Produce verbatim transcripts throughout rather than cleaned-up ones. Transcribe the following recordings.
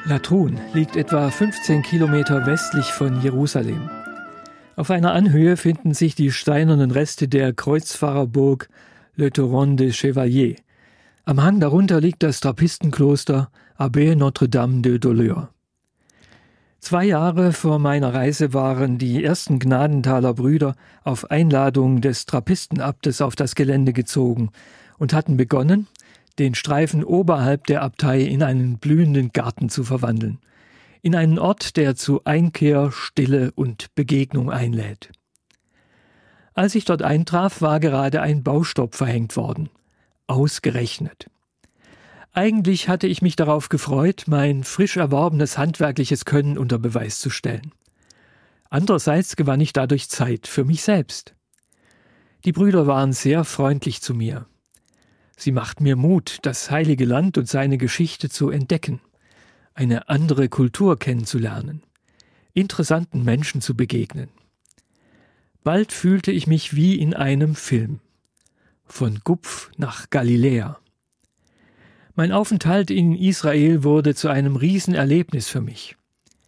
Latrun liegt etwa fünfzehn Kilometer westlich von Jerusalem. Auf einer Anhöhe finden sich die steinernen Reste der Kreuzfahrerburg Le Torrent des Chevaliers. Am Hang darunter liegt das Trappistenkloster Abbaye Notre-Dame de Doleure. Zwei Jahre vor meiner Reise waren die ersten Gnadenthaler Brüder auf Einladung des Trappistenabtes auf das Gelände gezogen und hatten begonnen, den Streifen oberhalb der Abtei in einen blühenden Garten zu verwandeln, in einen Ort, der zu Einkehr, Stille und Begegnung einlädt. Als ich dort eintraf, war gerade ein Baustopp verhängt worden. Ausgerechnet. Eigentlich hatte ich mich darauf gefreut, mein frisch erworbenes handwerkliches Können unter Beweis zu stellen. Andererseits gewann ich dadurch Zeit für mich selbst. Die Brüder waren sehr freundlich zu mir. Sie machten mir Mut, das heilige Land und seine Geschichte zu entdecken, eine andere Kultur kennenzulernen, interessanten Menschen zu begegnen. Bald fühlte ich mich wie in einem Film. Von Gupf nach Galiläa. Mein Aufenthalt in Israel wurde zu einem Riesenerlebnis für mich.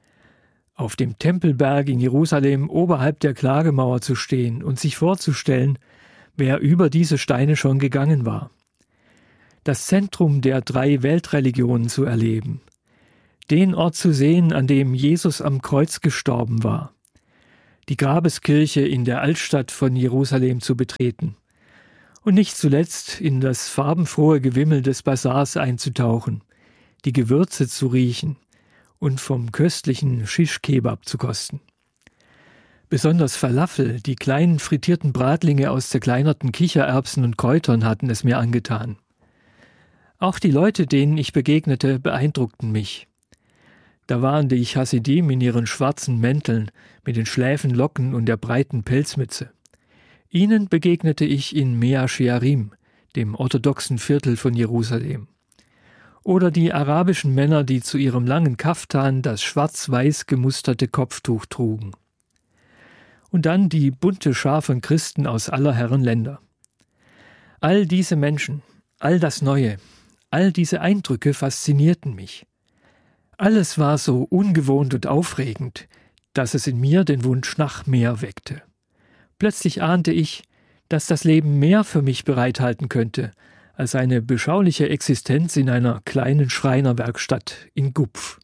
Auf dem Tempelberg in Jerusalem oberhalb der Klagemauer zu stehen und sich vorzustellen, wer über diese Steine schon gegangen war. Das Zentrum der drei Weltreligionen zu erleben. Den Ort zu sehen, an dem Jesus am Kreuz gestorben war. Die Grabeskirche in der Altstadt von Jerusalem zu betreten. Und nicht zuletzt in das farbenfrohe Gewimmel des Bazars einzutauchen, die Gewürze zu riechen und vom köstlichen Shish-Kebab zu kosten. Besonders Falafel, die kleinen frittierten Bratlinge aus zerkleinerten Kichererbsen und Kräutern hatten es mir angetan. Auch die Leute, denen ich begegnete, beeindruckten mich. Da waren die Hasidim in ihren schwarzen Mänteln, mit den Schläfenlocken und der breiten Pelzmütze. Ihnen begegnete ich in Mea Shearim, dem orthodoxen Viertel von Jerusalem. Oder die arabischen Männer, die zu ihrem langen Kaftan das schwarz-weiß gemusterte Kopftuch trugen. Und dann die bunte Schar von Christen aus aller Herren Länder. All diese Menschen, all das Neue, all diese Eindrücke faszinierten mich. Alles war so ungewohnt und aufregend, dass es in mir den Wunsch nach mehr weckte. Plötzlich ahnte ich, dass das Leben mehr für mich bereithalten könnte, als eine beschauliche Existenz in einer kleinen Schreinerwerkstatt in Gupf.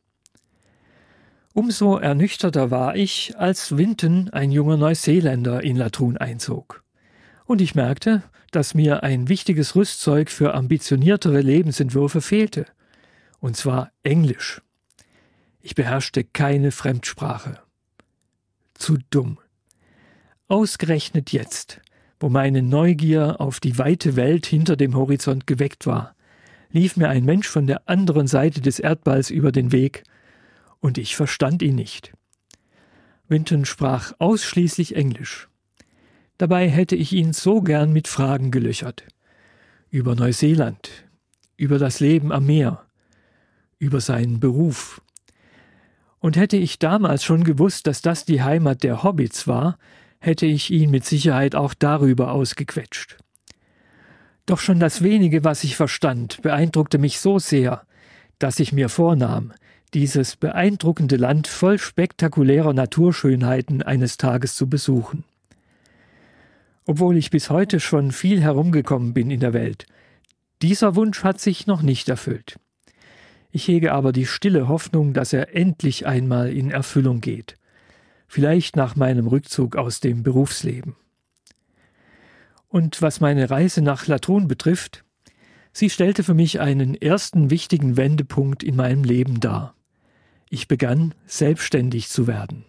Umso ernüchterter war ich, als Winton, ein junger Neuseeländer, in Latrun einzog. Und ich merkte, dass mir ein wichtiges Rüstzeug für ambitioniertere Lebensentwürfe fehlte. Und zwar Englisch. Ich beherrschte keine Fremdsprache. Zu dumm. Ausgerechnet jetzt, wo meine Neugier auf die weite Welt hinter dem Horizont geweckt war, lief mir ein Mensch von der anderen Seite des Erdballs über den Weg, und ich verstand ihn nicht. Winton sprach ausschließlich Englisch. Dabei hätte ich ihn so gern mit Fragen gelöchert. Über Neuseeland, über das Leben am Meer, über seinen Beruf. Und hätte ich damals schon gewusst, dass das die Heimat der Hobbits war, hätte ich ihn mit Sicherheit auch darüber ausgequetscht. Doch schon das wenige, was ich verstand, beeindruckte mich so sehr, dass ich mir vornahm, dieses beeindruckende Land voll spektakulärer Naturschönheiten eines Tages zu besuchen. Obwohl ich bis heute schon viel herumgekommen bin in der Welt, dieser Wunsch hat sich noch nicht erfüllt. Ich hege aber die stille Hoffnung, dass er endlich einmal in Erfüllung geht. Vielleicht nach meinem Rückzug aus dem Berufsleben. Und was meine Reise nach Latrun betrifft, sie stellte für mich einen ersten wichtigen Wendepunkt in meinem Leben dar. Ich begann, selbstständig zu werden.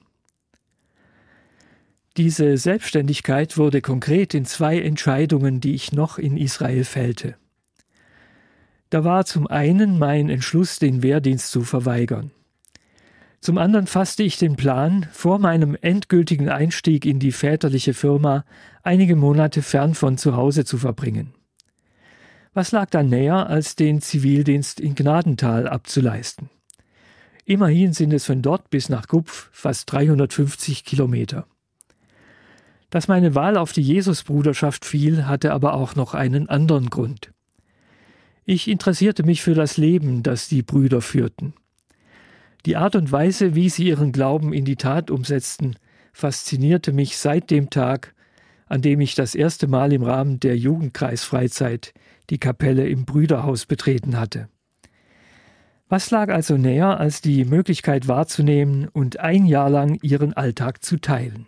Diese Selbstständigkeit wurde konkret in zwei Entscheidungen, die ich noch in Israel fällte. Da war zum einen mein Entschluss, den Wehrdienst zu verweigern. Zum anderen fasste ich den Plan, vor meinem endgültigen Einstieg in die väterliche Firma einige Monate fern von zu Hause zu verbringen. Was lag da näher, als den Zivildienst in Gnadenthal abzuleisten? Immerhin sind es von dort bis nach Gupf fast dreihundertfünfzig Kilometer. Dass meine Wahl auf die Jesusbruderschaft fiel, hatte aber auch noch einen anderen Grund. Ich interessierte mich für das Leben, das die Brüder führten. Die Art und Weise, wie sie ihren Glauben in die Tat umsetzten, faszinierte mich seit dem Tag, an dem ich das erste Mal im Rahmen der Jugendkreisfreizeit die Kapelle im Brüderhaus betreten hatte. Was lag also näher, als die Möglichkeit wahrzunehmen und ein Jahr lang ihren Alltag zu teilen?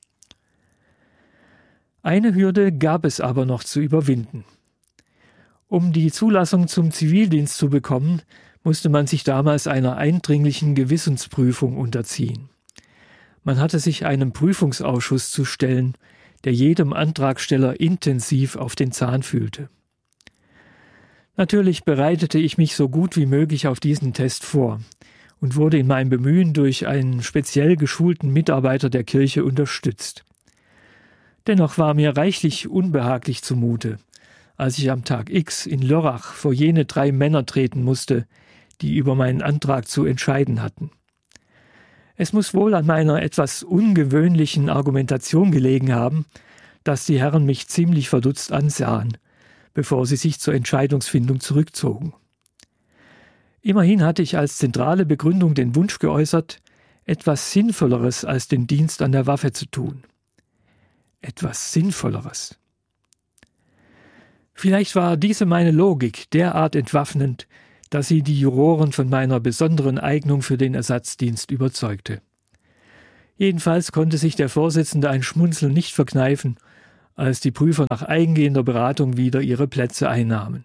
Eine Hürde gab es aber noch zu überwinden. Um die Zulassung zum Zivildienst zu bekommen, musste man sich damals einer eindringlichen Gewissensprüfung unterziehen. Man hatte sich einem Prüfungsausschuss zu stellen, der jedem Antragsteller intensiv auf den Zahn fühlte. Natürlich bereitete ich mich so gut wie möglich auf diesen Test vor und wurde in meinem Bemühen durch einen speziell geschulten Mitarbeiter der Kirche unterstützt. Dennoch war mir reichlich unbehaglich zumute, als ich am Tag X in Lörrach vor jene drei Männer treten musste, die über meinen Antrag zu entscheiden hatten. Es muss wohl an meiner etwas ungewöhnlichen Argumentation gelegen haben, dass die Herren mich ziemlich verdutzt ansahen, bevor sie sich zur Entscheidungsfindung zurückzogen. Immerhin hatte ich als zentrale Begründung den Wunsch geäußert, etwas Sinnvolleres als den Dienst an der Waffe zu tun. Etwas Sinnvolleres. Vielleicht war diese meine Logik derart entwaffnend, dass sie die Juroren von meiner besonderen Eignung für den Ersatzdienst überzeugte. Jedenfalls konnte sich der Vorsitzende ein Schmunzeln nicht verkneifen, als die Prüfer nach eingehender Beratung wieder ihre Plätze einnahmen.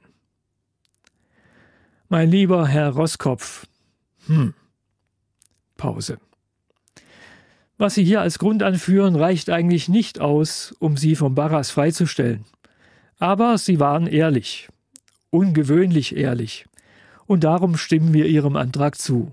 Mein lieber Herr Roskopf, hm, Pause. Was Sie hier als Grund anführen, reicht eigentlich nicht aus, um Sie vom Barras freizustellen. Aber Sie waren ehrlich, ungewöhnlich ehrlich, und darum stimmen wir Ihrem Antrag zu.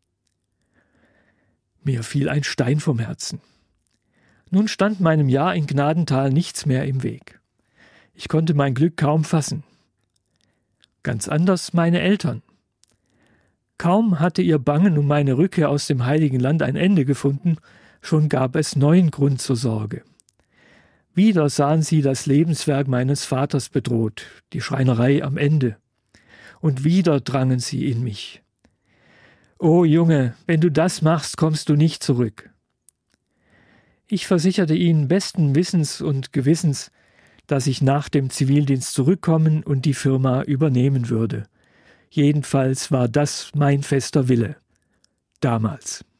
Mir fiel ein Stein vom Herzen. Nun stand meinem Jahr in Gnadenthal nichts mehr im Weg. Ich konnte mein Glück kaum fassen. Ganz anders meine Eltern. Kaum hatte ihr Bangen um meine Rückkehr aus dem Heiligen Land ein Ende gefunden, schon gab es neuen Grund zur Sorge. Wieder sahen sie das Lebenswerk meines Vaters bedroht, die Schreinerei am Ende. Und wieder drangen sie in mich. »O Junge, wenn du das machst, kommst du nicht zurück.« Ich versicherte ihnen besten Wissens und Gewissens, dass ich nach dem Zivildienst zurückkommen und die Firma übernehmen würde. Jedenfalls war das mein fester Wille. Damals.